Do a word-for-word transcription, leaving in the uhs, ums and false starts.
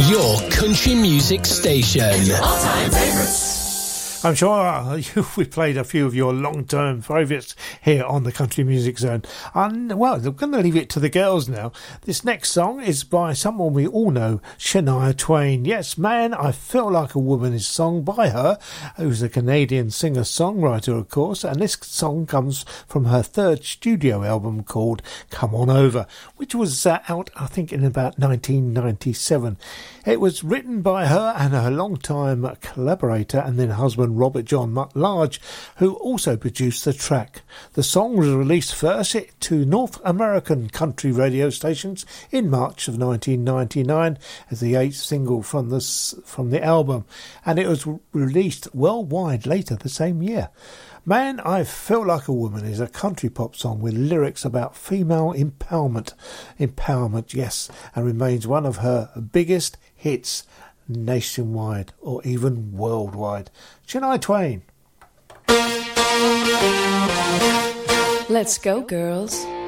your country music station. All-time favourites. I'm sure uh, we played a few of your long-term favourites here on the Country Music Zone. And, well, I'm going to leave it to the girls now. This next song is by someone we all know, Shania Twain. Yes, Man, I Feel Like a Woman is a song by her, who's a Canadian singer-songwriter, of course. And this song comes from her third studio album called Come On Over, which was uh, out, I think, in about nineteen ninety-seven. It was written by her and her long-time collaborator and then husband Robert John Large, who also produced the track. The song was released first to North American country radio stations in March of nineteen ninety-nine as the eighth single from the, from the album, and it was released worldwide later the same year. Man, I Feel Like a Woman is a country pop song with lyrics about female empowerment. Empowerment, yes, and remains one of her biggest hits nationwide or even worldwide. Shania Twain. Let's go, girls.